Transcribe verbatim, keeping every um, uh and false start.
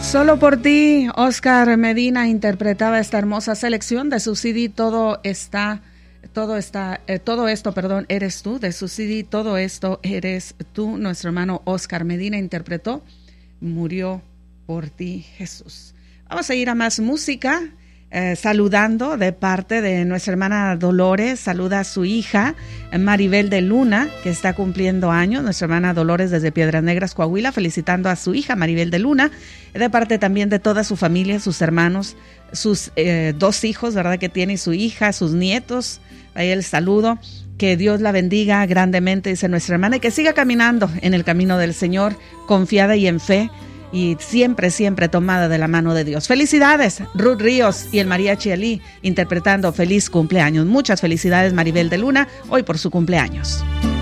Solo por ti, Oscar Medina interpretaba esta hermosa selección de su C D Todo está, todo está, eh, todo esto, perdón, eres tú, de su C D Todo esto eres tú. Nuestro hermano Oscar Medina interpretó Murió por ti, Jesús. Vamos a ir a más música. Eh, saludando de parte de nuestra hermana Dolores, saluda a su hija Maribel de Luna, que está cumpliendo años, nuestra hermana Dolores desde Piedras Negras, Coahuila, felicitando a su hija Maribel de Luna, de parte también de toda su familia, sus hermanos, sus eh, dos hijos, ¿verdad?, que tiene, y su hija, sus nietos. Ahí el saludo, que Dios la bendiga grandemente, dice nuestra hermana, y que siga caminando en el camino del Señor, confiada y en fe, y siempre, siempre tomada de la mano de Dios. Felicidades, Ruth Ríos y el Mariachi Ali interpretando Feliz Cumpleaños. Muchas felicidades, Maribel de Luna, hoy por su cumpleaños.